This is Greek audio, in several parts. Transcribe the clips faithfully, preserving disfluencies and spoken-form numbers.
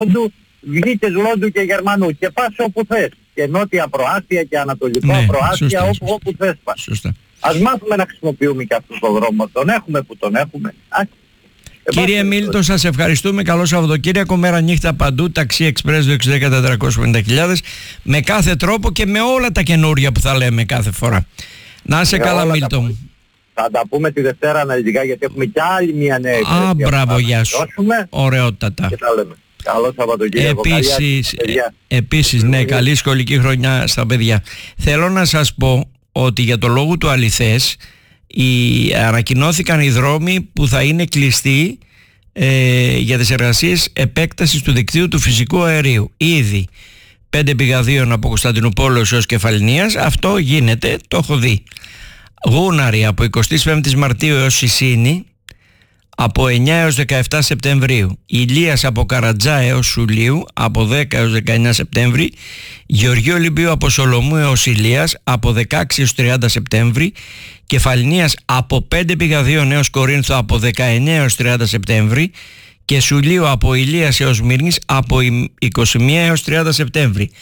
Λόντου, βγήκες Λόντου και Γερμανού και πας όπου θες. Και Νότια Προάσια και Ανατολικό ναι, Προάσια, σωστά, όπου, σωστά. όπου θες πας. Σωστά. Ας μάθουμε να χρησιμοποιούμε και αυτόν τον δρόμο. Τον έχουμε που τον έχουμε. Α, Κύριε Μίλτον, σας ευχαριστούμε. Καλό Σαββατοκύριακο, μέρα νύχτα παντού. Ταξί Εξπρές δύο έξι ένα μηδέν τετρακόσιες πενήντα χιλιάδες με κάθε τρόπο και με όλα τα καινούρια που θα λέμε κάθε φορά. Να είσαι καλά, Μίλτον. Θα τα πούμε τη Δευτέρα αναλυτικά, γιατί έχουμε κι άλλη μια νέα υπηρεσία. Α, μπράβο, γεια σου. Δώσουμε ωραιότατα. και τα λέμε. Καλό Σαββατοκύριακο. Επίσης, ε, επίσης ναι, καλή σχολική χρονιά στα παιδιά. Θέλω να σας πω ότι για το λόγο του αληθές οι, ανακοινώθηκαν οι δρόμοι που θα είναι κλειστοί ε, για τις εργασίες επέκτασης του δικτύου του φυσικού αερίου. Ήδη πέντε πηγαδίων από Κωνσταντινούπολης έως Κεφαληνίας, αυτό γίνεται, το έχω δει. Γούναρη από εικοστή πέμπτη Μαρτίου έως Σισίνη, από εννέα έως δεκαεπτά Σεπτεμβρίου. Ηλίας από Καρατζά έως Σουλίου, από δέκα έως δεκαεννέα Σεπτέμβρη. Γεωργίου Ολυμπίου από Σολομού έως Ηλίας, από δεκαέξι έως τριάντα Σεπτέμβρη. Κεφαληνίας από πέντε πηγαδίων έως Κορίνθο, από δεκαεννέα έως τριάντα Σεπτέμβρη. Και Σουλίου από Ηλίας έως Μύρνης, από είκοσι μία έως τριάντα Σεπτέμβρη.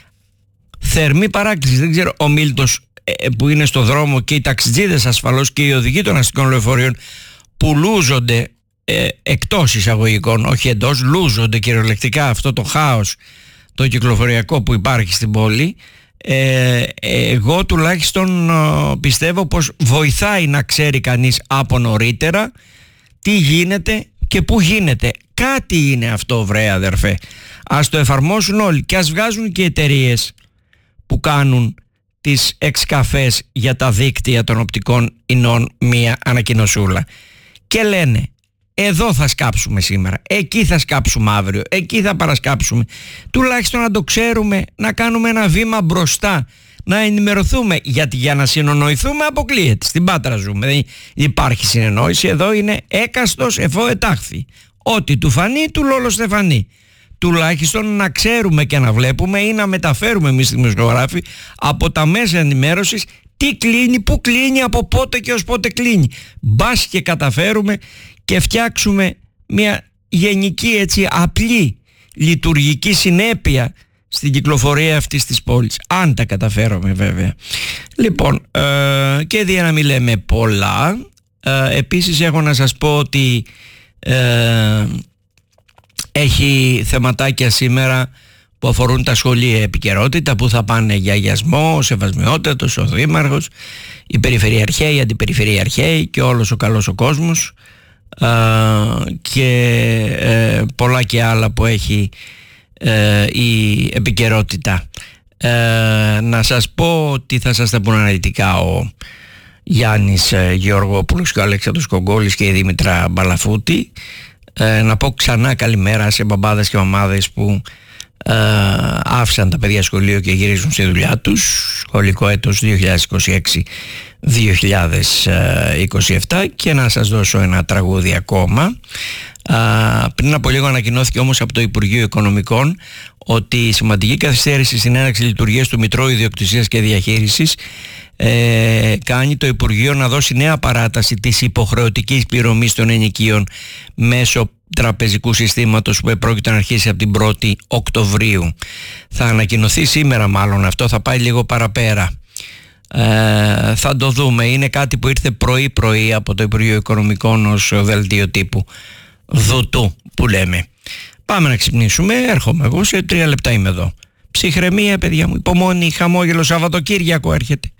Θερμή παράκληση, δεν ξέρω ο Μίλτος ε, που είναι στο δρόμο και οι ταξιτζίδες ασφαλώς και οι οδηγοί των αστικών λεωφορείων που λούζονται ε, εκτός εισαγωγικών, όχι εντός, λούζονται κυριολεκτικά αυτό το χάος το κυκλοφοριακό που υπάρχει στην πόλη. ε, εγώ τουλάχιστον ε, πιστεύω πως βοηθάει να ξέρει κανείς από νωρίτερα τι γίνεται και πού γίνεται. Κάτι είναι αυτό, βρε αδερφέ. Ας το εφαρμόσουν όλοι και ας βγάζουν και εταιρείες που κάνουν τις εξκαφές για τα δίκτυα των οπτικών ινών μία ανακοινωσούλα και λένε εδώ θα σκάψουμε σήμερα, εκεί θα σκάψουμε αύριο, εκεί θα παρασκάψουμε. Τουλάχιστον να το ξέρουμε, να κάνουμε ένα βήμα μπροστά, να ενημερωθούμε, γιατί για να συνονοηθούμε αποκλείεται. Στην Πάτρα ζούμε, δεν υπάρχει συνεννόηση. Εδώ είναι έκαστος εφώ ετάχθη. Ό,τι του φανεί του λόλο στεφανεί. Τουλάχιστον να ξέρουμε και να βλέπουμε ή να μεταφέρουμε εμείς οι δημοσιογράφοι από τα μέσα ενημέρωσης τι κλείνει, πού κλείνει, από πότε και ως πότε κλείνει. Μπας και καταφέρουμε και φτιάξουμε μια γενική, έτσι απλή λειτουργική συνέπεια στην κυκλοφορία αυτής της πόλης, αν τα καταφέρουμε βέβαια. Λοιπόν, ε, και δια να μην λέμε πολλά, ε, επίσης έχω να σας πω ότι ε, έχει θεματάκια σήμερα που αφορούν τα σχολεία επικαιρότητα, που θα πάνε για αγιασμό, ο Σεβασμιότατος, ο Δήμαρχος, η Περιφερειαρχαίοι, η Αντιπεριφερειαρχαίοι και όλος ο καλός ο κόσμος, ε, και ε, πολλά και άλλα που έχει ε, η επικαιρότητα. Ε, να σας πω ότι θα σας τα πούν αναλυτικά ο Γιάννης ε, Γεωργόπουλος και ο Αλέξανδρος Κογκόλης και η Δήμητρα Μπαλαφούτη. Ε, να πω ξανά καλημέρα σε μπαμπάδες και μαμάδες που ε, άφησαν τα παιδιά σχολείο και γυρίζουν στη δουλειά τους, σχολικό έτος δύο χιλιάδες είκοσι έξι δύο χιλιάδες είκοσι επτά. Και να σας δώσω ένα τραγούδι ακόμα. Α, πριν από λίγο ανακοινώθηκε όμως από το Υπουργείο Οικονομικών ότι η σημαντική καθυστέρηση στην έναρξη λειτουργίας του Μητρώου Ιδιοκτησίας και Διαχείρισης ε, κάνει το Υπουργείο να δώσει νέα παράταση της υποχρεωτικής πληρωμής των ενοικίων μέσω τραπεζικού συστήματος που επρόκειτο να αρχίσει από την πρώτη Οκτωβρίου. Θα ανακοινωθεί σήμερα, μάλλον αυτό θα πάει λίγο παραπέρα. Ε, θα το δούμε. Είναι κάτι που ήρθε πρωί πρωί από το Υπουργείο Οικονομικών ως δελτίο τύπου δουτού που λέμε. Πάμε να ξυπνήσουμε. Έρχομαι εγώ, σε τρία λεπτά είμαι εδώ. Ψυχραιμία, παιδιά μου, υπομονή, χαμόγελο. Σαββατοκύριακο έρχεται.